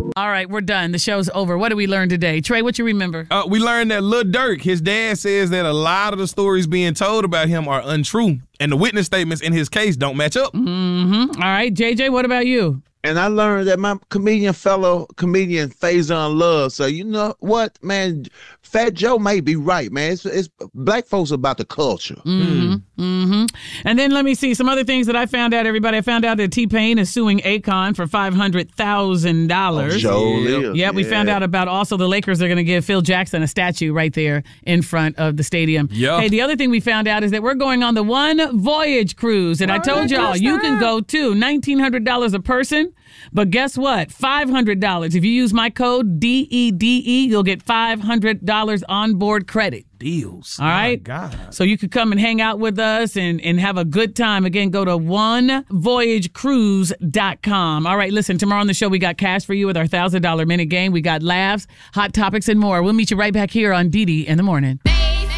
All right, we're done. The show's over. What did we learn today? Trey, what you remember? We learned that Lil Durk, his dad says that a lot of the stories being told about him are untrue, and the witness statements in his case don't match up. Mm-hmm. All right, JJ, what about you? And I learned that my fellow comedian Faison Love. So you know what, man? Fat Joe may be right, man. It's black folks about the culture. Mm-hmm. Mm-hmm. And then let me see some other things that I found out, everybody. I found out that T-Pain is suing Akon for $500,000. Yeah, we found out about also the Lakers are going to give Phil Jackson a statue right there in front of the stadium. Yeah. Hey, the other thing we found out is that we're going on the One Voyage cruise. And I told y'all, you can go too. $1,900 a person. But guess what? $500. If you use my code DEDE, you'll get $500 onboard credit. Deals. All right? God. So you could come and hang out with us and have a good time. Again, go to onevoyagecruise.com. All right, listen, tomorrow on the show, we got cash for you with our $1,000 minute game. We got laughs, hot topics, and more. We'll meet you right back here on DD in the morning.